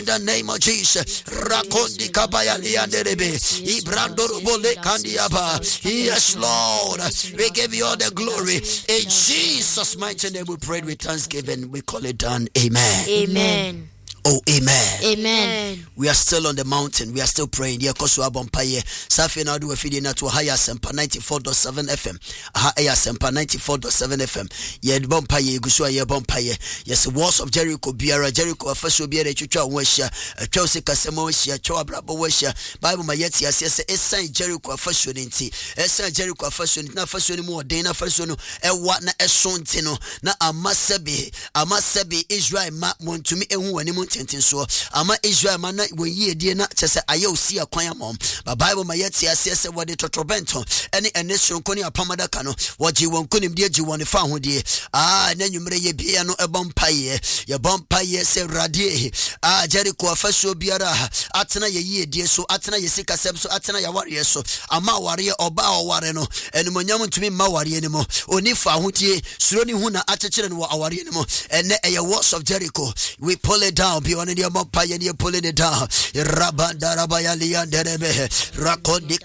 In the name of Jesus, Rakondi Kabaya Lianderebe, Ibrando Bole Kandiaba. Yes, Lord, we give you all the glory. In Jesus' mighty name, we prayed with thanksgiving. We call it done. Amen. Amen. Oh, amen. Amen. We are still on the mountain. We are still praying. Dear Kosu Abompaye, Safi na do feeding na to higher Sempa 94.7 FM. Higher Sempa 94.7 FM. Ye Bompaye, Gusua ye Bompaye. Yes, walls of Jericho, Biara Jericho, Afaso Biara Chucha Wesha, Chelsea Casemo Wesha, Choa Brabo Wesha, Bible Mayeti, yes, Esa Jericho Afaso Ninti, Esa Jericho Afaso, na Faso ni more, Dana Faso, what na Esontino, na Amasebi Israel ma Montumi and tentin so ama Israel mana we ye die na chese aye osi akwan amom ba Bible ma yeti ase what the totrobento ene enesron koni apamada ka no woji won konim die ji won fa ho die na nwumre ye bia no ebompaye ye bompaye se radie Jericho afasuo biara atena ye die so atena ye sika sem so atena ya ware so ama ware oba oware no enimonyam ntumi ma ware ni mo oni fa ho die suro ni hu na akekere no aware ni mo ene eye walls of Jericho we pull it down. Be on the Mompire, you're pulling it down. Rabanda Rabaya Lian Derebe, Rakodi